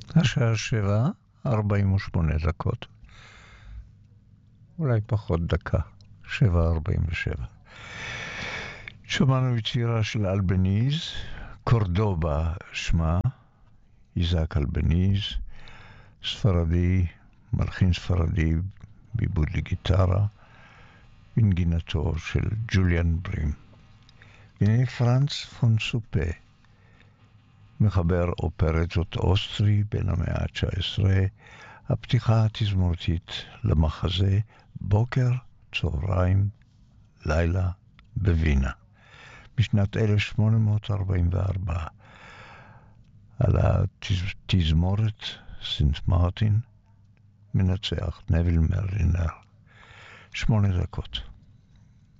השעה 7:48. אולי פחות דקה, 7:47. שמענו יצירה של אלבניז, קורדובה שמה, איזק אלבניז, ספרדי, מלחין ספרדי, בעיבוד לגיטרה, בנגינתו של ג'וליאן ברים. והנה פרנץ פון סופה, מחבר אופרטות אוסטרי בין המאה ה-19, הפתיחה התזמורתית למחזה בוקר, צהריים, לילה בווינה, בשנת 1844, על התזמורת סנט מרטין, מנצח נביל מרלינר. 8 דקות.